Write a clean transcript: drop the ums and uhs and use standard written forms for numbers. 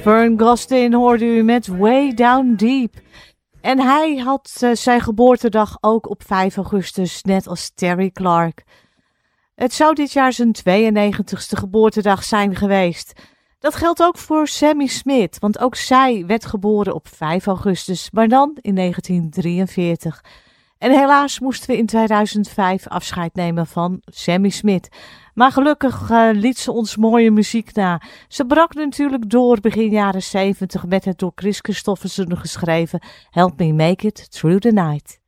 Vern Gosdin hoorde u met Way Down Deep. En hij had zijn geboortedag ook op 5 augustus, net als Terry Clark. Het zou dit jaar zijn 92ste geboortedag zijn geweest. Dat geldt ook voor Sammy Smith, want ook zij werd geboren op 5 augustus, maar dan in 1943. En helaas moesten we in 2005 afscheid nemen van Sammy Smith. Maar gelukkig liet ze ons mooie muziek na. Ze brak natuurlijk door begin jaren 70 met het door Chris Christofferson geschreven Help Me Make It Through the Night.